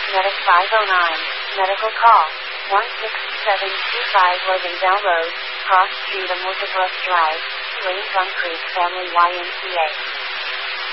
Medic 509. Medical call. 16725 Loganville Road, Cross Street, Amortibus Drive, Lane Gum Creek Family YMCA.